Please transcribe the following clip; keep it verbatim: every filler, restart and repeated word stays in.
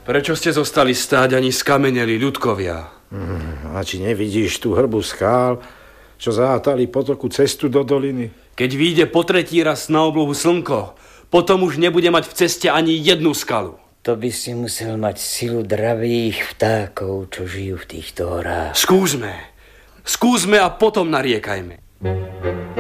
Prečo ste zostali stáť ani skameneli, ľudkovia? Mm, a či nevidíš tú hrbu skál, čo zahátali potoku cestu do doliny? Keď vyjde po tretí raz na oblohu slnko, potom už nebude mať v ceste ani jednu skalu. To by si musel mať silu dravých vtákov, čo žijú v týchto horách. Skúsme. Skúsme a potom nariekajme.